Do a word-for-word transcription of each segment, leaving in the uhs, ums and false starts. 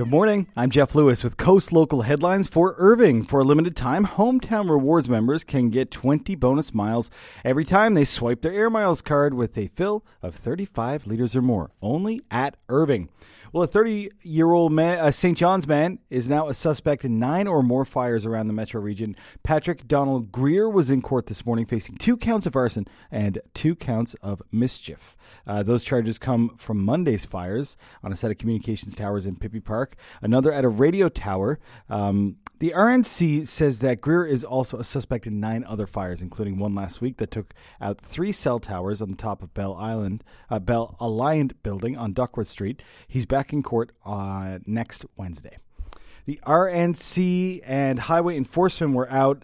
Good morning. I'm Jeff Lewis with Coast Local Headlines for Irving. For a limited time, Hometown Rewards members can get twenty bonus miles every time they swipe their Air Miles card with a fill of thirty-five liters or more, only at Irving. Well, a thirty-year-old man, uh, Saint John's man is now a suspect in nine or more fires around the metro region. Patrick Donald Greer was in court this morning facing two counts of arson and two counts of mischief. Uh, those charges come from Monday's fires on a set of communications towers in Pippi Park, another at a radio tower. Um, the R N C says that Greer is also a suspect in nine other fires, including one last week that took out three cell towers on the top of Bell Island, uh, Bell Alliant building on Duckworth Street. He's back in court uh, next Wednesday. The R N C and highway enforcement were out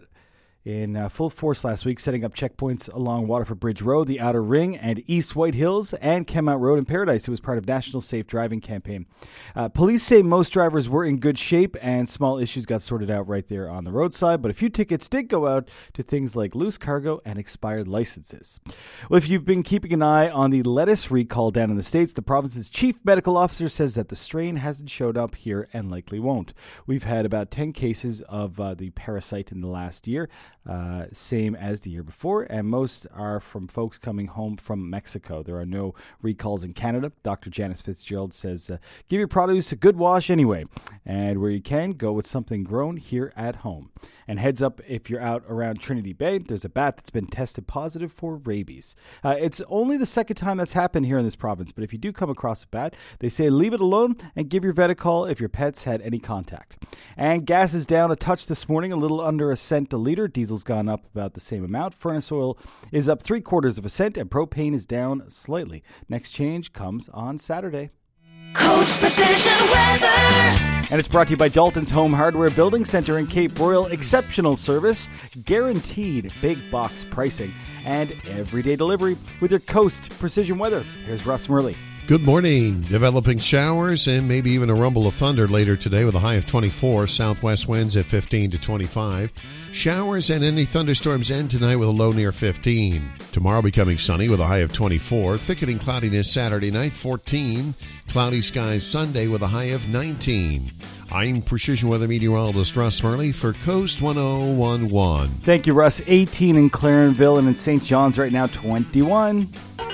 in uh, full force last week, setting up checkpoints along Waterford Bridge Road, the Outer Ring, and East White Hills, and Kenmount Road in Paradise. It was part of National Safe Driving Campaign. Uh, police say most drivers were in good shape, and small issues got sorted out right there on the roadside, but a few tickets did go out to things like loose cargo and expired licenses. Well, if you've been keeping an eye on the lettuce recall down in the States, the province's chief medical officer says that the strain hasn't showed up here and likely won't. We've had about ten cases of uh, the parasite in the last year. Uh, same as the year before, and most are from folks coming home from Mexico. There are no recalls in Canada. Doctor Janice Fitzgerald says, uh, give your produce a good wash anyway, and where you can, go with something grown here at home. And heads up, if you're out around Trinity Bay, there's a bat that's been tested positive for rabies. Uh, it's only the second time that's happened here in this province, but if you do come across a bat, they say leave it alone and give your vet a call if your pets had any contact. And gas is down a touch this morning, a little under a cent a liter. Diesel's gone up about the same amount. Furnace oil is up three quarters of a cent, and propane is down slightly. Next change comes on Saturday. Coast Precision Weather. And it's brought to you by Dalton's Home Hardware Building Center in Cape Royal. Exceptional service, guaranteed big box pricing, and everyday delivery with your Coast Precision Weather. Here's Russ Murley. Good morning. Developing showers and maybe even a rumble of thunder later today with a high of twenty-four. Southwest winds at fifteen to twenty-five. Showers and any thunderstorms end tonight with a low near fifteen. Tomorrow becoming sunny with a high of twenty-four. Thickening cloudiness Saturday night, fourteen. Cloudy skies Sunday with a high of nineteen. I'm Precision Weather Meteorologist Russ Murley for Coast one oh one point one. Thank you, Russ. eighteen in Clarenville, and in Saint John's right now, twenty-one.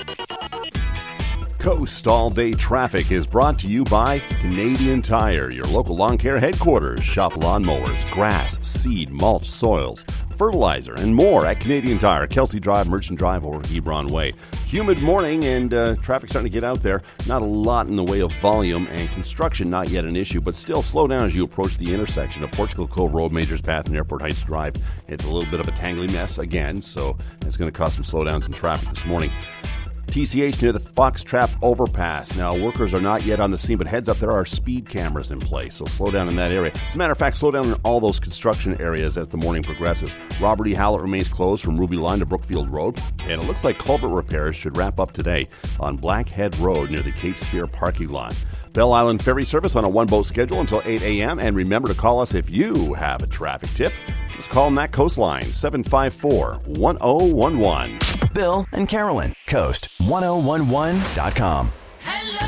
Coast All-Day Traffic is brought to you by Canadian Tire, your local lawn care headquarters. Shop lawnmowers, grass, seed, mulch, soils, fertilizer, and more at Canadian Tire, Kelsey Drive, Merchant Drive, or Hebron Way. Humid morning, and uh, traffic starting to get out there. Not a lot in the way of volume, and construction not yet an issue, but still slow down as you approach the intersection of Portugal Cove Road, Majors Path, and Airport Heights Drive. It's a little bit of a tangly mess again, so it's going to cause some slowdowns in traffic this morning. T C H near the Fox Trap overpass. Now, workers are not yet on the scene, but heads up, there are speed cameras in place, so slow down in that area. As a matter of fact, slow down in all those construction areas as the morning progresses. Robert E. Hallett remains closed from Ruby Line to Brookfield Road, and it looks like culvert repairs should wrap up today on Blackhead Road near the Cape Spear parking lot. Bell Island Ferry service on a one-boat schedule until eight a.m., and remember to call us if you have a traffic tip. Just call them that coastline, seven five four, one oh one one. Bill and Carolyn, Coast one oh one one dot com.